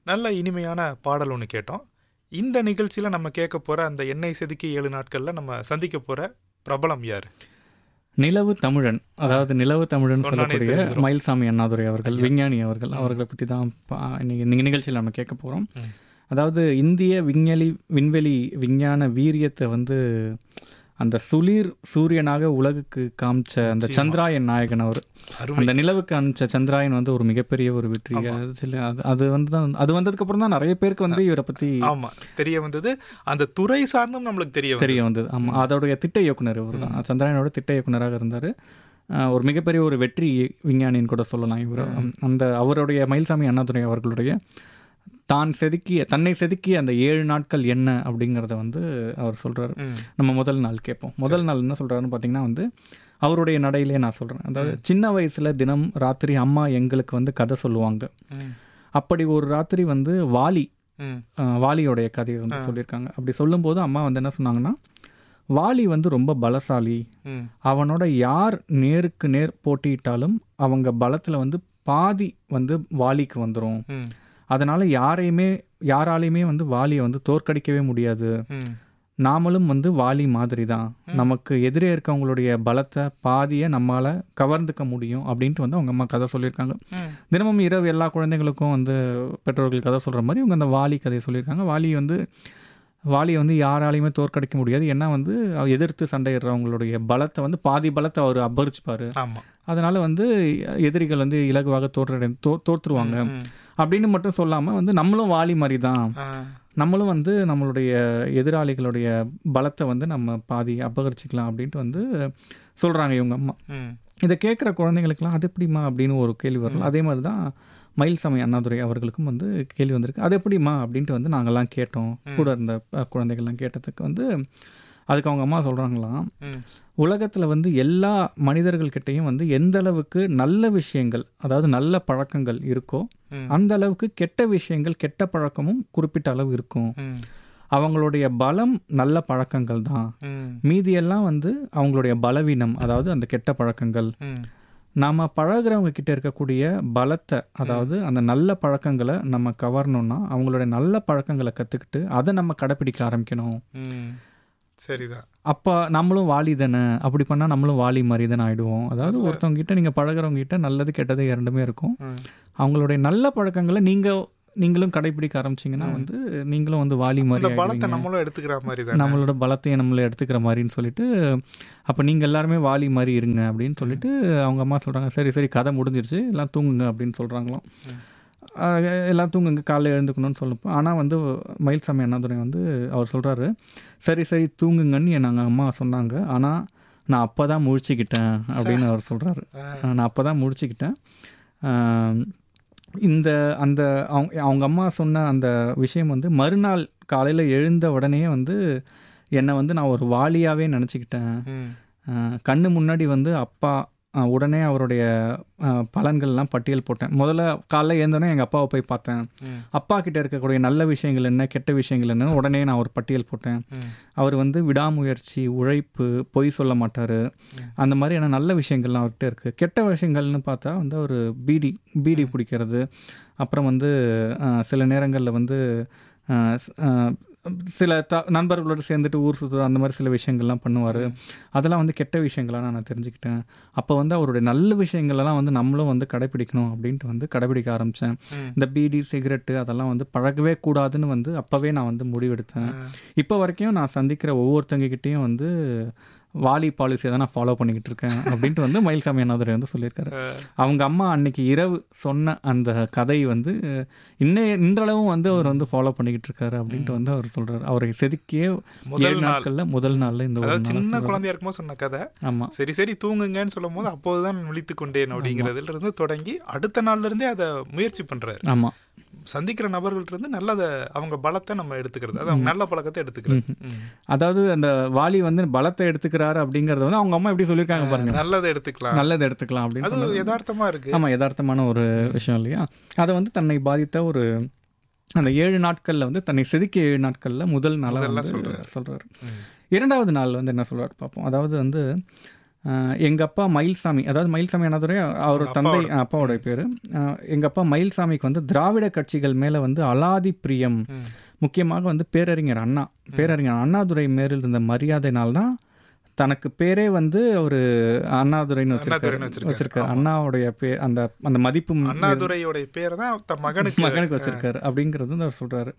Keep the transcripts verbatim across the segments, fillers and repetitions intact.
நல்ல இனிமையான பாடல் ஒன்று கேட்டோம். இந்த நிகழ்ச்சியில் நம்ம கேட்க போகிற அந்த எண்ணெய் செதுக்கி ஏழு நாட்களில் நம்ம சந்திக்க போகிற பிரபலம் யார்? நிலவு தமிழன், அதாவது நிலவு தமிழன் சொல்லக்கூடிய மயில்சாமி அண்ணாதுரை அவர்கள், விஞ்ஞானி அவர்கள். அவர்களை பற்றி தான் இன்னைக்கு நிகழ்ச்சியில் நம்ம கேட்க போகிறோம். அதாவது இந்திய விஞ்ஞலி விண்வெளி விஞ்ஞான வீரியத்தை வந்து அந்த சுளிர் சூரியனாக உலகுக்கு காமிச்ச அந்த சந்திராயன் நாயகன் அவர். அந்த நிலவுக்கு அனுப்பிச்ச சந்திராயன் வந்து ஒரு மிகப்பெரிய ஒரு வெற்றி. அது வந்து தான் அது வந்ததுக்கு அப்புறம் தான் நிறைய பேருக்கு வந்து இவரை பற்றி ஆமா தெரிய வந்தது. அந்த துறை சார்ந்தும் நம்மளுக்கு தெரிய தெரிய வந்தது. ஆமாம், அதோடைய திட்ட இயக்குனர் இவர் தான். சந்திராயனோட திட்ட இயக்குனராக இருந்தார். ஒரு மிகப்பெரிய ஒரு வெற்றி விஞ்ஞானின்னு கூட சொல்லலாம் இவர். அந்த அவருடைய மயில்சாமி அண்ணாதுரை அவர்களுடைய தான் செதுக்கிய தன்னை செதுக்கிய அந்த ஏழு நாட்கள் என்ன அப்படிங்கிறத வந்து அவர் சொல்கிறார். நம்ம முதல் நாள் கேட்போம். முதல் நாள் என்ன சொல்கிறாருன்னு பார்த்தீங்கன்னா வந்து அவருடைய நடையிலே நான் சொல்கிறேன். அதாவது சின்ன வயசில் தினம் ராத்திரி அம்மா எங்களுக்கு வந்து கதை சொல்லுவாங்க. அப்படி ஒரு ராத்திரி வந்து வாலி வாலியோடைய கதையை வந்து சொல்லியிருக்காங்க. அப்படி சொல்லும்போது அம்மா வந்து என்ன சொன்னாங்கன்னா, வாலி வந்து ரொம்ப பலசாலி, அவனோட யார் நேருக்கு நேர் போட்டியிட்டாலும் அவங்க பலத்தில் வந்து பாதி வந்து வாலிக்கு வந்துடும். அதனால் யாரையுமே யாராலையுமே வந்து வாலியை வந்து தோற்கடிக்கவே முடியாது. நாமளும் வந்து வாலி மாதிரி தான், நமக்கு எதிரே இருக்கவங்களுடைய பலத்தை பாதியை நம்மளால் கவர்ந்துக்க முடியும் அப்படின்ட்டு வந்து அவங்க அம்மா கதை சொல்லியிருக்காங்க. தினமும் இரவு எல்லா குழந்தைங்களுக்கும் வந்து பெற்றோர்கள் கதை சொல்கிற மாதிரி இவங்க அந்த வாலி கதையை சொல்லியிருக்காங்க. வாலி வந்து வாலியை வந்து யாராலையுமே தோற்கடிக்க முடியாது. ஏன்னா வந்து எதிர்த்து சண்டையிடுறவங்களுடைய பலத்தை வந்து பாதி பலத்தை அவர் அபரிச்சுப்பார். அதனால் வந்து எதிரிகள் வந்து இலகுவாக தோற்ற தோ தோற்றுருவாங்க அப்படின்னு மட்டும் சொல்லாமல் வந்து நம்மளும் வாலி மாதிரி தான், நம்மளும் வந்து நம்மளுடைய எதிராளிகளுடைய பலத்தை வந்து நம்ம பாதி அபகரிச்சிக்கலாம் அப்படின்ட்டு வந்து சொல்கிறாங்க இவங்க அம்மா. இதை கேட்குற குழந்தைங்களுக்கெல்லாம் அது எப்படிமா அப்படின்னு ஒரு கேள்வி வரலாம். அதே மாதிரி தான் மயில்சாமி அண்ணாதுரை அவர்களுக்கும் வந்து கேள்வி வந்திருக்கு. அது எப்படிமா அப்படின்ட்டு வந்து நாங்கள்லாம் கேட்டோம். கூட இருந்த குழந்தைகள்லாம் கேட்டதுக்கு வந்து அதுக்கு அவங்க அம்மா சொல்கிறாங்களாம், உலகத்தில் வந்து எல்லா மனிதர்கள்கிட்டையும் வந்து எந்த அளவுக்கு நல்ல விஷயங்கள், அதாவது நல்ல பழக்கங்கள் இருக்கோ அந்த அளவுக்கு கெட்ட விஷயங்கள், கெட்ட பழக்கமும் குறிப்பிட்ட அளவு இருக்கும். அவங்களுடைய பலம் நல்ல பழக்கங்கள் தான், மீதியெல்லாம் வந்து அவங்களுடைய பலவீனம், அதாவது அந்த கெட்ட பழக்கங்கள். நாம் பழகிறவங்க கிட்ட இருக்கக்கூடிய பலத்தை, அதாவது அந்த நல்ல பழக்கங்களை நம்ம கவரணும்னா அவங்களுடைய நல்ல பழக்கங்களை கற்றுக்கிட்டு அதை நம்ம கடைப்பிடிக்க ஆரம்பிக்கணும். சரிதான். அப்போ நம்மளும் வாலி தானே, அப்படி பண்ணால் நம்மளும் வாலி மாதிரி தானே ஆகிடுவோம். அதாவது ஒருத்தவங்க கிட்ட நீங்கள் பழகிறவங்க கிட்ட நல்லது கெட்டது இரண்டுமே இருக்கும். அவங்களுடைய நல்ல பழக்கங்களை நீங்கள் நீங்களும் கடைப்பிடிக்க ஆரம்பிச்சிங்கன்னா வந்து நீங்களும் வந்து வாலி மாதிரி பலத்தை நம்மளும் எடுத்துக்கிற மாதிரி தான், நம்மளோட பலத்தையை நம்மளை எடுத்துக்கிற மாதிரின்னு சொல்லிட்டு அப்போ நீங்கள் எல்லாருமே வாலி மாதிரி இருங்க அப்படின்னு சொல்லிட்டு அவங்க அம்மா சொல்கிறாங்க. சரி சரி கதை முடிஞ்சிருச்சு, எல்லாம் தூங்குங்க அப்படின்னு சொல்கிறாங்களாம். எல்லாம் தூங்குங்க, காலையில் எழுந்துக்கணும்னு சொல்லப்போ. ஆனால் வந்து மயில்சாமி அண்ணாதுரை வந்து அவர் சொல்கிறாரு, சரி சரி தூங்குங்கன்னு நாங்கள் அம்மா சொன்னாங்க, ஆனால் நான் அப்போ தான் முழிச்சிக்கிட்டேன் அப்படின்னு அவர் சொல்கிறாரு. நான் அப்போ தான் முழிச்சிக்கிட்டேன். இந்த அந்த அவங்க அவங்க அம்மா சொன்ன அந்த விஷயம் வந்து மறுநாள் காலையில் எழுந்த உடனே வந்து என்னை வந்து நான் ஒரு வாலியாகவே நினச்சிக்கிட்டேன். கண்ணு முன்னாடி வந்து அப்பா உடனே அவருடைய பலன்கள்லாம் பட்டியல் போட்டேன். முதல்ல காலைல எழுந்தோடனே எங்கள் அப்பாவை போய் பார்த்தேன். அப்பா கிட்ட இருக்கக்கூடிய நல்ல விஷயங்கள் என்ன, கெட்ட விஷயங்கள் என்ன, உடனே நான் ஒரு பட்டியல் போட்டேன். அவர் வந்து விடாமுயற்சி, உழைப்பு, பொய் சொல்ல மாட்டார், அந்த மாதிரியான நல்ல விஷயங்கள்லாம் அவர்கிட்ட இருக்குது. கெட்ட விஷயங்கள்னு பார்த்தா வந்து அவர் பீடி பீடி பிடிக்கிறது, அப்புறம் வந்து சில நேரங்களில் வந்து சில த நண்பர்களோடு சேர்ந்துட்டு ஊர் சுற்றுற அந்த மாதிரி சில விஷயங்கள்லாம் பண்ணுவார். அதெல்லாம் வந்து கெட்ட விஷயங்களாக நான் தெரிஞ்சுக்கிட்டேன். அப்போ வந்து அவருடைய நல்ல விஷயங்களெல்லாம் வந்து நம்மளும் வந்து கடைப்பிடிக்கணும் அப்படின்ட்டு வந்து கடைப்பிடிக்க ஆரம்பித்தேன். இந்த பீடி சிகரெட்டு அதெல்லாம் வந்து பழகவே கூடாதுன்னு வந்து அப்போவே நான் வந்து முடிவெடுத்தேன். இப்போ வரைக்கும் நான் சந்திக்கிற ஒவ்வொருத்தங்ககிட்டையும் வந்து வாலி பாலிசியை தான் நான் ஃபாலோ பண்ணிக்கிட்டு இருக்கேன் அப்படின்ட்டு வந்து மயில்சாமி அண்ணாதுரை வந்து சொல்லியிருக்காரு. அவங்க அம்மா அன்னைக்கு இரவு சொன்ன அந்த கதை வந்து இன்னே இன்றளவும் வந்து அவர் வந்து ஃபாலோ பண்ணிக்கிட்டு இருக்காரு அப்படின்ட்டு வந்து அவர் சொல்றாரு. அவரை செதுக்கிய ஏழு நாட்கள்ல முதல் நாள்ல இந்த சின்ன குழந்தையா இருக்கும்போது சொன்ன கதை. ஆமா, சரி சரி தூங்குங்கன்னு சொல்லும் போது அப்போதுதான் விழித்து கொண்டேன் அப்படிங்கிறதுல இருந்து தொடங்கி அடுத்த நாள்ல இருந்தே அதை முயற்சி பண்றாரு. ஆமா, சந்திக்கிற நபர்கள்ட்ட இருந்து நல்லத அவங்க பலத்தை நம்ம எடுத்துக்கிறது, அதாவது நல்ல பழக்கத்தை எடுத்துக்கிறது. அதாவது அந்த வாலி வந்து பலத்தை எடுத்துக்கிறாரு அப்படிங்கறத வந்து அவங்க அம்மா எப்படி சொல்லியிருக்காங்க பாருங்க, நல்லதை எடுத்துக்கலாம் நல்லதை எடுத்துக்கலாம் அப்படின்னு. அது யதார்த்தமா இருக்கு. ஆமா, யதார்த்தமான ஒரு விஷயம் இல்லையா? அதை வந்து தன்னை பாதித்த ஒரு அந்த ஏழு நாட்கள்ல வந்து தன்னை செதுக்கிய ஏழு நாட்கள்ல முதல் நாளா சொல்றாரு. இரண்டாவது நாள் வந்து என்ன சொல்றாரு பார்ப்போம். அதாவது வந்து எங்கள் அப்பா மயில்சாமி, அதாவது மயில்சாமி அண்ணாதுரை அவர் தந்தை அப்பாவோட பேர். எங்கள் அப்பா மயில்சாமிக்கு வந்து திராவிட கட்சிகள் மேலே வந்து அலாதி பிரியம், முக்கியமாக வந்து பேரறிஞர் அண்ணா பேரறிஞர் அண்ணாதுரை மேலில் இருந்த மரியாதையினால்தான் தனக்கு பேரே வந்து ஒரு அண்ணாதுரைன்னு வச்சிருக்காரு வச்சிருக்காரு அண்ணாவுடைய பே அந்த அந்த மதிப்பு அண்ணாதுரையோடைய பேர் தான் மகனுக்கு மகனுக்கு வச்சிருக்காரு அப்படிங்கிறது வந்து அவர் சொல்கிறாரு.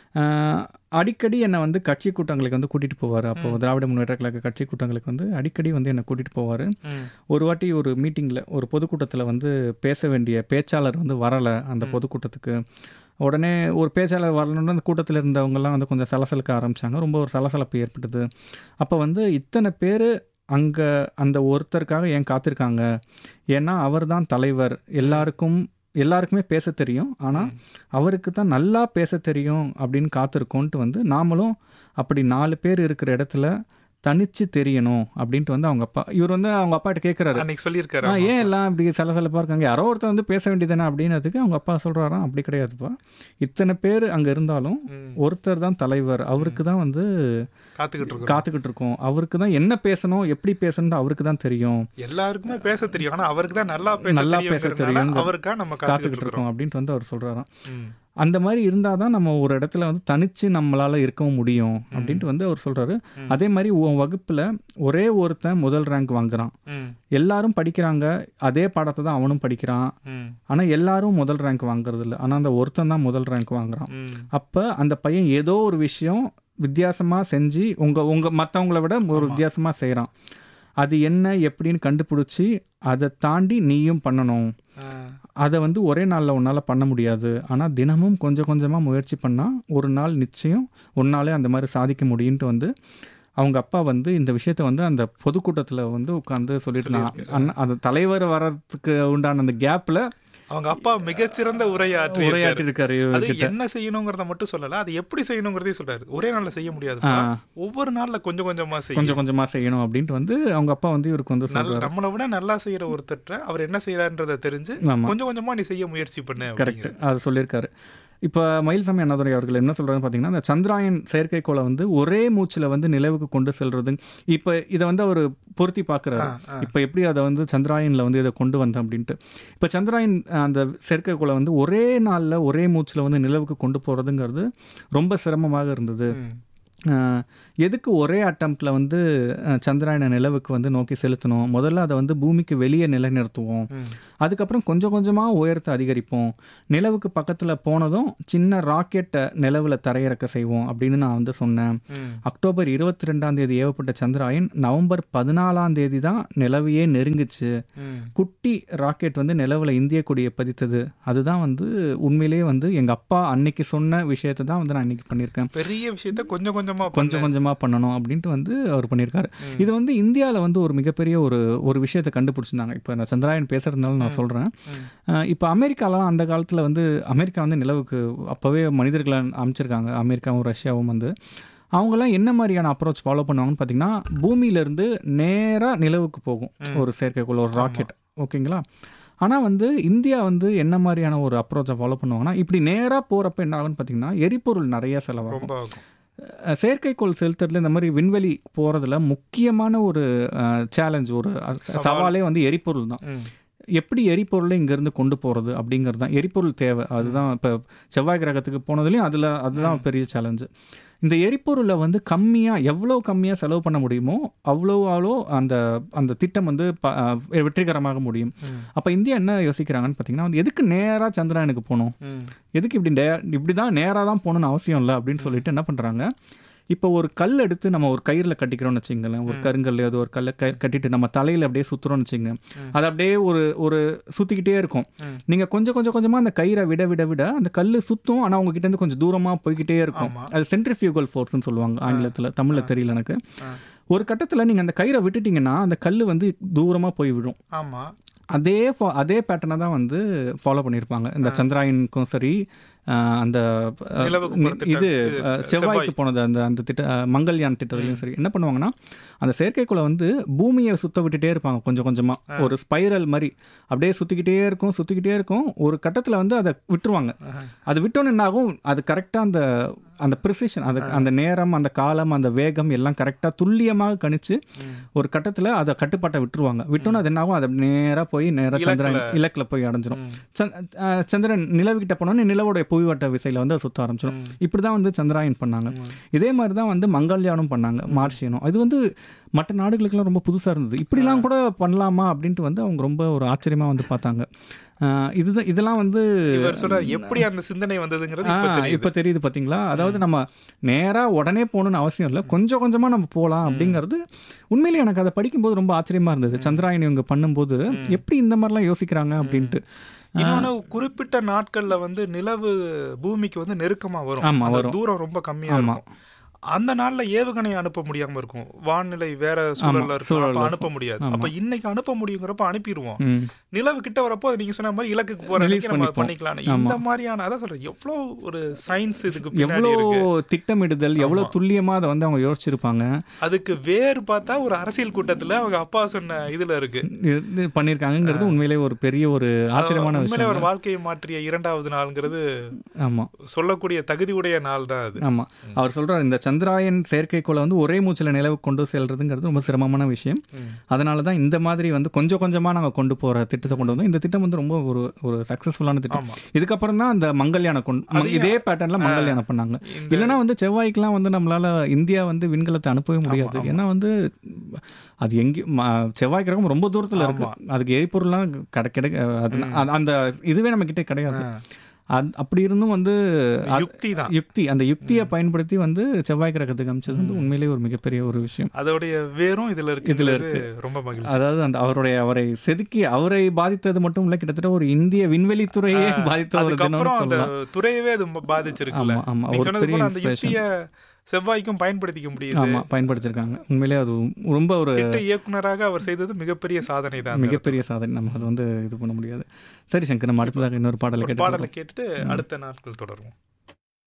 அடிக்கடி என்னை வந்து கட்சி கூட்டங்களுக்கு வந்து கூட்டிகிட்டு போவார். அப்போ திராவிட முன்னேற்ற கழக கட்சி கூட்டங்களுக்கு வந்து அடிக்கடி வந்து என்னை கூட்டிகிட்டு போவார். ஒரு வாட்டி ஒரு மீட்டிங்கில் ஒரு பொதுக்கூட்டத்தில் வந்து பேச வேண்டிய பேச்சாளர் வந்து வரலை அந்த பொதுக்கூட்டத்துக்கு. உடனே ஒரு பேச்சாளர் வரணுன்னு அந்த கூட்டத்தில் இருந்தவங்கெல்லாம் வந்து கொஞ்சம் சலசலுக்க ஆரம்பித்தாங்க. ரொம்ப ஒரு சலசலப்பு ஏற்பட்டது. அப்போ வந்து இத்தனை பேர் அங்கே அந்த ஒருத்தருக்காக ஏன் காத்திருக்காங்க, ஏன்னா அவர் தான் தலைவர், எல்லாருக்கும் எல்லாருக்குமே பேச தெரியும், ஆனால் அவருக்கு தான் நல்லா பேச தெரியும் அப்படின்னு காத்திருக்கோன்ட்டு வந்து நாமளும் அப்படி நாலு பேர் இருக்கிற இடத்துல தனிச்சு தெரியணும் அப்படின்ட்டு வந்து அவங்க அப்பா இவர் வந்து அவங்க அப்பாட்ட கேட்குறாரு, சொல்லியிருக்காரு ஏன் எல்லாம் இப்படி சலசலப்பாக இருக்காங்க, யாரோ ஒருத்தர் வந்து பேச வேண்டியதானே அப்படின்னதுக்கு அவங்க அப்பா சொல்கிறாராம், அப்படி கிடையாதுப்பா, இத்தனை பேர் அங்கே இருந்தாலும் ஒருத்தர் தான் தலைவர், அவருக்கு தான் வந்து காத்துக்கிட்டு காத்துக்கிட்டு இருக்கோம், அவருக்கு தான் என்ன பேசணும் எப்படி பேசணும் அவருக்கு தான் தெரியும், எல்லாருக்குமே பேச தெரியும், ஆனால் அவருக்கு தான் நல்லா நல்லா பேச தெரியும், அவருக்கா நம்ம காத்துக்கிட்டு இருக்கோம் அப்படின்ட்டு வந்து அவர் சொல்கிறாராம். அந்த மாதிரி இருந்தால் தான் நம்ம ஒரு இடத்துல வந்து தனிச்சு நம்மளால் இருக்கவும் முடியும் அப்படின்ட்டு வந்து அவர் சொல்கிறாரு. அதே மாதிரி உன் வகுப்பில் ஒரே ஒருத்தன் முதல் ரேங்க் வாங்குறான், எல்லாரும் படிக்கிறாங்க, அதே பாடத்தை தான் அவனும் படிக்கிறான், ஆனால் எல்லாரும் முதல் ரேங்க் வாங்குறது இல்லை, ஆனால் அந்த ஒருத்தன் தான் முதல் ரேங்க் வாங்குறான். அப்போ அந்த பையன் ஏதோ ஒரு விஷயம் வித்தியாசமாக செஞ்சு உங்கள் உங்கள் மற்றவங்கள விட ஒரு வித்தியாசமாக செய்கிறான், அது என்ன எப்படின்னு கண்டுபிடிச்சி அதை தாண்டி நீயும் பண்ணணும், அதை வந்து ஒரே நாளில் உன்னால் பண்ண முடியாது, ஆனால் தினமும் கொஞ்சம் கொஞ்சமாக முயற்சி பண்ணால் ஒரு நாள் நிச்சயம் ஒன்னாலே அந்த மாதிரி சாதிக்க முடியுன்ட்டு வந்து அவங்க அப்பா வந்து இந்த விஷயத்த வந்து அந்த பொதுக்கூட்டத்தில் வந்து உட்காந்து சொல்லிட்டு இருந்தாங்க. அந்த தலைவர் வர்றதுக்கு உண்டான அந்த கேப்பில் அவங்க அப்பா மிகச்சிறந்த உரையாற்றி உரையாற்றி இருக்காரு. அது என்ன செய்யணுங்கிறத மட்டும் சொல்லல, அது எப்படி செய்யணுங்கிறதே சொல்றாரு. ஒரே நாள்ல செய்ய முடியாது, ஒவ்வொரு நாள்ல கொஞ்சம் கொஞ்சமா செய்ய கொஞ்சம் கொஞ்சமா செய்யணும் அப்படின்ட்டு வந்து அவங்க அப்பா வந்து இவருக்கு வந்து நம்மளை விட நல்லா செய்யற ஒருத்தர் அவர் என்ன செய்யறாருன்றத தெரிஞ்சு கொஞ்சம் கொஞ்சமா நீ செய்ய முயற்சி பண்ண. கரெக்ட், அது சொல்லியிருக்காரு. இப்போ மயில்சாமி அண்ணாதுரை அவர்கள் என்ன சொல்கிறாங்கன்னு பார்த்தீங்கன்னா, இந்த சந்திராயன் செயற்கைக்கோளை வந்து ஒரே மூச்சில் வந்து நிலவுக்கு கொண்டு செல்றது, இப்போ இதை வந்து அவர் பொருத்தி பார்க்குறாரு, இப்போ எப்படி அதை வந்து சந்திராயனில் வந்து இதை கொண்டு வந்தேன் அப்படின்ட்டு. இப்போ சந்திராயன் அந்த செயற்கைக்கோளை வந்து ஒரே நாளில் ஒரே மூச்சில் வந்து நிலவுக்கு கொண்டு போகிறதுங்கிறது ரொம்ப சிரமமாக இருந்தது. எதுக்கு ஒரே அட்டம்ப்டில் வந்து சந்திராயன நிலவுக்கு வந்து நோக்கி செலுத்தணும், முதல்ல அதை வந்து பூமிக்கு வெளியே நிலைநிறுத்துவோம், அதுக்கப்புறம் கொஞ்சம் கொஞ்சமாக உயரத்தை அதிகரிப்போம், நிலவுக்கு பக்கத்தில் போனதும் சின்ன ராக்கெட்டை நிலவில் தரையிறக்க செய்வோம் அப்படின்னு நான் வந்து சொன்னேன். அக்டோபர் இருபத்தி ரெண்டாம் தேதி ஏவப்பட்ட சந்திராயன் நவம்பர் பதினாலாம் தேதி தான் நிலவையே நெருங்குச்சு, குட்டி ராக்கெட் வந்து நிலவில் இந்திய கொடியை பதித்தது, அதுதான் வந்து உண்மையிலேயே வந்து எங்கள் அப்பா அன்னைக்கு சொன்ன விஷயத்தை தான் வந்து நான் இன்னைக்கு பண்ணியிருக்கேன், பெரிய விஷயத்த கொஞ்சம் கொஞ்சமாக கொஞ்சம் கொஞ்சமாக பண்ணணும் அப்படின்ட்டு வந்து அவர் பண்ணியிருக்காரு. இது வந்து இந்தியாவில் வந்து ஒரு மிகப்பெரிய ஒரு ஒரு விஷயத்தை கண்டுபிடிச்சிருந்தாங்க. இப்போ நான் சந்திராயன் பேசுறதுனால நான் சொல்கிறேன். இப்போ அமெரிக்காலாம் அந்த காலத்தில் வந்து அமெரிக்கா வந்து நிலவுக்கு அப்போவே மனிதர்களை அமைச்சிருக்காங்க, அமெரிக்காவும் ரஷ்யாவும் வந்து அவங்களாம் என்ன மாதிரியான அப்ரோச் ஃபாலோ பண்ணுவாங்கன்னு பார்த்தீங்கன்னா, பூமியிலேருந்து நேராக நிலவுக்கு போகும் ஒரு செயற்கைக்கோள், ஒரு ராக்கெட், ஓகேங்களா. ஆனால் வந்து இந்தியா வந்து என்ன மாதிரியான ஒரு அப்ரோச்சை ஃபாலோ பண்ணுவாங்கன்னா, இப்படி நேராக போகிறப்ப என்ன ஆகுன்னு பார்த்தீங்கன்னா எரிபொருள் நிறைய செலவாகும். செயற்கைக்கோள் செலுத்துறதுல இந்த மாதிரி விண்வெளி போகிறதுல முக்கியமான ஒரு சேலஞ்ச், ஒரு சவாலே வந்து எரிபொருள் தான். எப்படி எரிபொருளை இங்கேருந்து கொண்டு போகிறது அப்படிங்கிறது தான், எரிபொருள் தேவை, அதுதான் இப்போ செவ்வாய் கிரகத்துக்கு போனதுலேயும் அதில் அதுதான் பெரிய சேலஞ்சு. இந்த எரிபொருளை வந்து கம்மியாக எவ்வளோ கம்மியாக செலவு பண்ண முடியுமோ அவ்வளோ அவ்வளோ அந்த அந்த திட்டம் வந்து ப வெற்றிகரமாக முடியும். அப்போ இந்தியா என்ன யோசிக்கிறாங்கன்னு பார்த்தீங்கன்னா, வந்து எதுக்கு நேராக சந்திராயனுக்கு போகணும், எதுக்கு இப்படி நே இப்படி தான் நேராக தான் போகணுன்னு அவசியம் இல்லை அப்படின்னு சொல்லிட்டு என்ன பண்ணுறாங்க, இப்போ ஒரு கல் எடுத்து நம்ம ஒரு கயிறில் கட்டிக்கிறோம்னு வச்சுங்களேன், ஒரு கருங்கல் ஏதோ ஒரு கல்லை கயிறு கட்டிட்டு நம்ம தலையில் அப்படியே சுற்றுறோம்னு வச்சுங்க, அது அப்படியே ஒரு ஒரு சுற்றிக்கிட்டே இருக்கும். நீங்கள் கொஞ்சம் கொஞ்சம் கொஞ்சமாக அந்த கயிறை விட விட விட அந்த கல் சுற்றும், ஆனால் உங்ககிட்டேருந்து கொஞ்சம் தூரமாக போய்கிட்டே இருக்கும். அது சென்ட்ரிஃபியூகல் ஃபோர்ஸ்ன்னு சொல்லுவாங்க ஆங்கிலத்தில், தமிழில் தெரியல எனக்கு. ஒரு கட்டத்தில் நீங்கள் அந்த கயிறை விட்டுட்டிங்கன்னா அந்த கல் வந்து தூரமாக போய் விடும். ஆமாம், அதே அதே பேட்டர்னை தான் வந்து ஃபாலோ பண்ணியிருப்பாங்க இந்த சந்திராயனுக்கும் சரி, அந்த இது செவ்வாய்க்கு போனது அந்த அந்த திட்ட மங்கள்யான் திட்டத்துலையும் சரி. என்ன பண்ணுவாங்கன்னா, அந்த செயற்கைக்குள்ள வந்து பூமியை சுத்த விட்டுட்டே இருப்பாங்க கொஞ்சம் கொஞ்சமாக, ஒரு ஸ்பைரல் மாதிரி அப்படியே சுற்றிக்கிட்டே இருக்கும் சுற்றிக்கிட்டே இருக்கும் ஒரு கட்டத்தில் வந்து அதை விட்டுருவாங்க. அது விட்டோன்னு என்ன ஆகும், அது கரெக்டாக அந்த அந்த ப்ரிசிஷன், அது அந்த நேரம், அந்த காலம், அந்த வேகம் எல்லாம் கரெக்டாக துல்லியமாக கணிச்சு ஒரு கட்டத்தில் அதை கட்டுப்பாட்டை விட்டுருவாங்க. விட்டோன்னு அது என்னாகும், அது நேராக போய் நேராக சந்திரன் இலக்கில் போய் அடைஞ்சிடும். சந்திரன் நிலவுகிட்ட போனோன்னு நிலவுடைய புவிவட்ட விசையில் வந்து அது சுற்ற ஆரம்பிச்சிடும். இப்படி தான் வந்து சந்திராயன் பண்ணாங்க. இதே மாதிரி தான் வந்து மங்கள்யானும் பண்ணாங்க, மார்ஷியனும். அது வந்து மற்ற நாடுகளுக்கெல்லாம் ரொம்ப புதுசாக இருந்தது. இப்படிலாம் கூட பண்ணலாமா அப்படின்ட்டு வந்து அவங்க ரொம்ப ஒரு ஆச்சரியமாக வந்து பார்த்தாங்க. இதுதான் இதெல்லாம் வந்து எப்படி அந்த சிந்தனை வந்ததுங்கிறது இப்போ தெரியுது பார்த்தீங்களா. அதாவது நம்ம நேராக உடனே போகணுன்னு அவசியம் இல்லை, கொஞ்சம் கொஞ்சமாக நம்ம போகலாம் அப்படிங்கிறது உண்மையிலேயே எனக்கு அதை படிக்கும்போது ரொம்ப ஆச்சரியமாக இருந்தது. சந்திராயன் இவங்க பண்ணும்போது எப்படி இந்த மாதிரிலாம் யோசிக்கிறாங்க அப்படின்ட்டு. இன்னொன்று, குறிப்பிட்ட நாட்கள்ல வந்து நிலவு பூமிக்கு வந்து நெருக்கமா வரும், தூரம் ரொம்ப கம்மியா இருக்கும். அந்த நாள்ல ஏவுகணை அனுப்ப முடியாம இருக்கும், வானிலை வேற சூழல்ல இருக்கும், அப்ப அனுப்ப முடியாது. அப்ப இன்னைக்கு அனுப்ப முடியுங்கிறப்ப அனுப்பிடுவோம். நிலவு கிட்ட வரப்போ நீங்க சொன்ன மாதிரி இலக்குக்கு போற நம்ம பண்ணிக்கலாம். இந்த மாதிரியான அதான் சொல்றேன், எவ்வளவு ஒரு சயின்ஸ் இதுக்கு பின்னாடி இருக்கு, திட்டமிடுதல் எவ்வளவு துல்லியமா அதை வந்து அவங்க யோசிச்சிருப்பாங்க. அதுக்கு வேறு பார்த்தா ஒரு அரசியல் கூட்டத்துல அவங்க அப்பா சொன்ன இதுல இருக்கு பண்ணிருக்காங்கிறது உண்மையிலே ஒரு பெரிய ஒரு ஆச்சரியமான விஷயம். ஒரு வாழ்க்கையை மாற்றிய இரண்டாவது நாள்ங்கிறது ஆமா சொல்லக்கூடிய தகுதியுடைய நாள் தான் அது. ஆமா, அவர் சொல்றாரு இந்த சந்திராயன் செயற்கைக்கோளை வந்து ஒரே மூச்சில் நிலவு கொண்டு செல்றதுங்கிறது ரொம்ப சிரமமான விஷயம். அதனால தான் இந்த மாதிரி வந்து கொஞ்சம் கொஞ்சமாக நாங்கள் கொண்டு போகிற திட்டத்தை கொண்டு வந்தோம். இந்த திட்டம் வந்து ரொம்ப ஒரு ஒரு சக்ஸஸ்ஃபுல்லான திட்டம். இதுக்கப்புறம் தான் அந்த மங்கள்யானை கொண்டு இதே பேட்டர்னில் மங்கள்யானை பண்ணாங்க. இல்லைனா வந்து செவ்வாய்க்கெலாம் வந்து நம்மளால் இந்தியா வந்து விண்கலத்தை அனுப்பவே முடியாது. ஏன்னா வந்து அது எங்கேயும் செவ்வாய் கிரகம் ரொம்ப தூரத்தில் இருக்கு, அதுக்கு எரிபொருள்லாம் கிடை கிடை அது அந்த இதுவே நம்ம கிட்டே கிடையாது. அப்படி இருந்தும் வந்து யுக்தி தான் யுக்தி அந்த யுக்தியை பயன்படுத்தி வந்து செவ்வாய் கிரகத்துக்கு அமைச்சது வந்து உண்மையிலேயே ஒரு மிகப்பெரிய ஒரு விஷயம். அதோடைய வேறும் இதுல இருக்கு இதுல இருக்கு ரொம்ப மகிழ்ச்சி. அதாவது அந்த அவருடைய அவரை செதுக்கி அவரை பாதித்தது மட்டும் இல்ல, கிட்டத்தட்ட ஒரு இந்திய விண்வெளி துறையே பாதித்த ஒரு தினம் சொல்லலாம். துறையவே அது பாதிச்சிருக்குல்ல. ஆமா, ஒரு பெரிய யுக்தியை செவ்வாய்க்கும் பயன்படுத்திக்க முடியுது. ஆமா, பயன்படுத்திருக்காங்க. உண்மையிலேயே அது ரொம்ப ஒரு இயக்குனராக அவர் செய்தது மிகப்பெரிய சாதனை தான், மிகப்பெரிய சாதனை. நம்ம அது வந்து இது பண்ண முடியாது. சரி சங்கர், நம்ம அடுத்ததாக இன்னொரு பாடலை கேட்டு பாடலை கேட்டுட்டு அடுத்த நாட்கள் தொடருவோம்.